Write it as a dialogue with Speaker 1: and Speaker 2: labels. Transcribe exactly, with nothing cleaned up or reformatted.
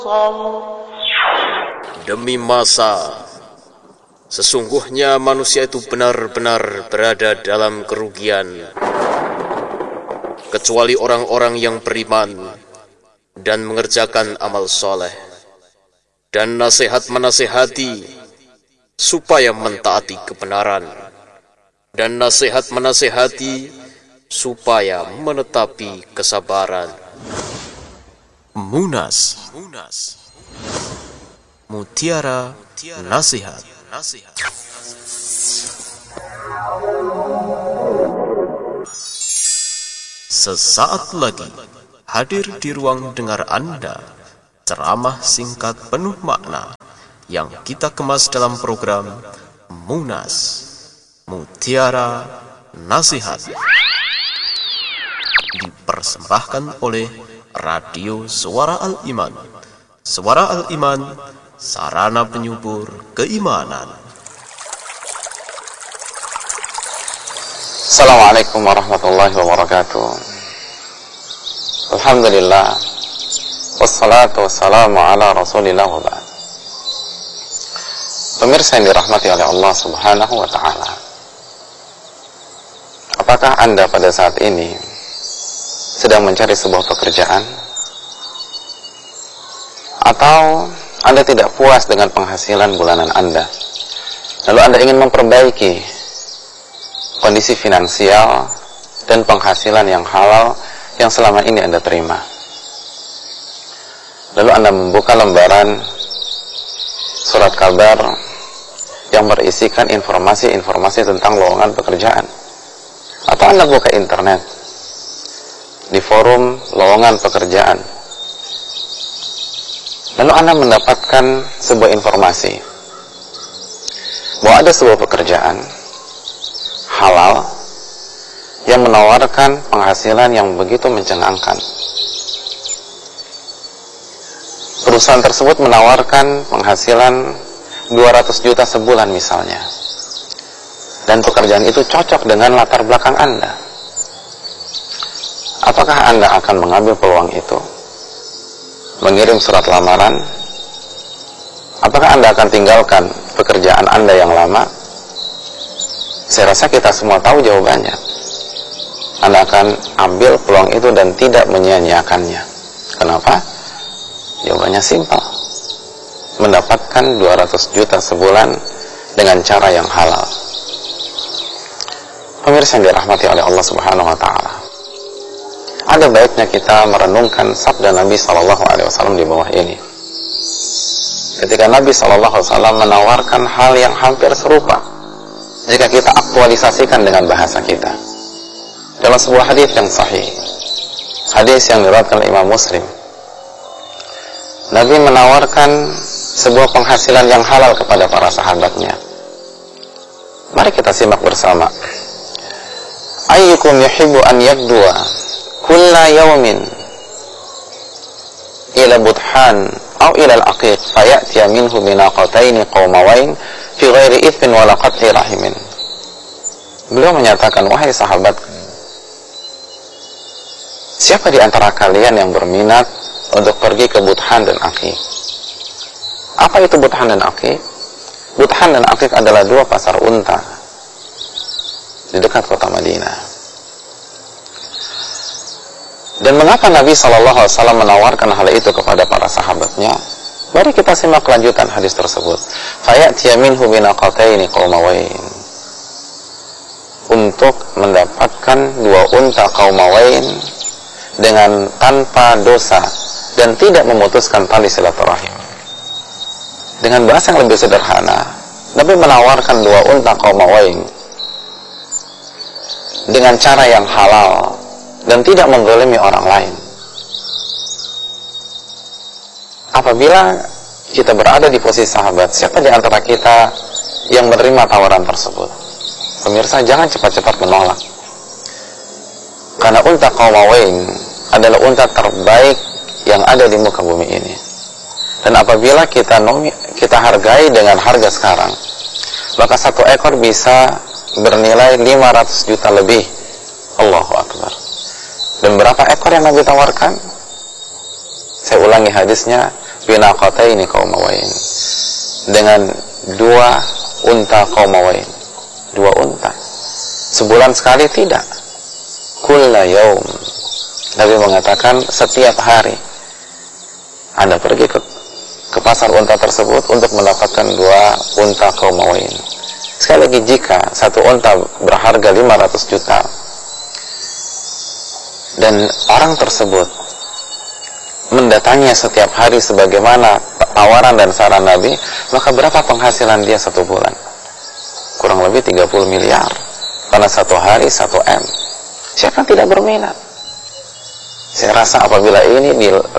Speaker 1: Demi masa, sesungguhnya manusia itu benar-benar berada dalam kerugian, kecuali orang-orang yang beriman dan mengerjakan amal soleh, dan nasihat menasihati supaya mentaati kebenaran, dan nasihat menasihati supaya menetapi kesabaran. Munas, Mutiara Nasihat. Sesaat lagi hadir di ruang dengar Anda ceramah singkat penuh makna yang kita kemas dalam program Munas, Mutiara Nasihat, dipersembahkan oleh Radio Suara Al-Iman. Suara Al-Iman, sarana penyubur keimanan.
Speaker 2: Assalamualaikum warahmatullahi wabarakatuh. Alhamdulillah, wassalatu wassalamu ala rasulillah wa ba'd. Pemirsa yang dirahmati oleh Allah subhanahu wa ta'ala, apakah Anda pada saat ini sedang mencari sebuah pekerjaan? Atau Anda tidak puas dengan penghasilan bulanan Anda, lalu Anda ingin memperbaiki kondisi finansial dan penghasilan yang halal yang selama ini Anda terima? Lalu Anda membuka lembaran surat kabar yang berisikan informasi-informasi tentang lowongan pekerjaan, atau Anda buka internet di forum lowongan pekerjaan, lalu Anda mendapatkan sebuah informasi bahwa ada sebuah pekerjaan halal yang menawarkan penghasilan yang begitu mencengangkan. Perusahaan tersebut menawarkan penghasilan dua ratus juta sebulan misalnya, dan pekerjaan itu cocok dengan latar belakang Anda. Apakah Anda akan mengambil peluang itu, mengirim surat lamaran? Apakah Anda akan tinggalkan pekerjaan Anda yang lama? Saya rasa kita semua tahu jawabannya. Anda akan ambil peluang itu dan tidak menyia-nyiakannya. Kenapa? Jawabannya simpel. Mendapatkan dua ratus juta sebulan dengan cara yang halal. Pemirsa yang dirahmati oleh Allah Subhanahu wa taala, ada baiknya kita merenungkan sabda Nabi sallallahu alaihi wasallam di bawah ini. Ketika Nabi sallallahu alaihi wasallam menawarkan hal yang hampir serupa, jika kita aktualisasikan dengan bahasa kita, dalam sebuah hadis yang sahih, hadis yang diriwayatkan oleh Imam Muslim, Nabi menawarkan sebuah penghasilan yang halal kepada para sahabatnya. Mari kita simak bersama. Ayyukum yuhibbu an yabdua kulla yawmin ila budhan aw ila al-aqiq fayatiya minhu binaqataini qawmawain fi ghairi ithmin wala qat'i rahimin. Beliau menyatakan, wahai sahabat, siapa di antara kalian yang berminat untuk pergi ke Budhan dan Aqiq? Apa itu Budhan dan Aqiq? Budhan dan Aqiq adalah dua pasar unta di dekat kota Madinah. Dan mengapa Nabi shallallahu alaihi wasallam menawarkan hal itu kepada para sahabatnya? Mari kita simak kelanjutan hadis tersebut. Fayatiya minhu binaqataini qaumawain, untuk mendapatkan dua unta qaumawain dengan tanpa dosa dan tidak memutuskan tali silaturahim. Dengan bahasa yang lebih sederhana, Nabi menawarkan dua unta qaumawain dengan cara yang halal dan tidak menzalimi orang lain. Apabila kita berada di posisi sahabat, siapa di antara kita yang menerima tawaran tersebut? Pemirsa, jangan cepat-cepat menolak, karena unta qaumawain adalah unta terbaik yang ada di muka bumi ini. Dan apabila kita nomi, kita hargai dengan harga sekarang, maka satu ekor bisa bernilai lima ratus juta lebih. Allahu Akbar. Dan berapa ekor yang Nabi tawarkan? Saya ulangi hadisnya. binaqataini qaumawain, dengan dua unta qaumawain, dua unta. Sebulan sekali tidak. Kulla yaum. Nabi mengatakan setiap hari Anda pergi ke, ke pasar unta tersebut untuk mendapatkan dua unta qaumawain. Sekali lagi, jika satu unta berharga lima ratus juta dan orang tersebut mendatanginya setiap hari sebagaimana tawaran dan saran Nabi, maka berapa penghasilan dia satu bulan? Kurang lebih tiga puluh miliar, karena satu hari satu M. Siapa yang tidak berminat? Saya rasa apabila ini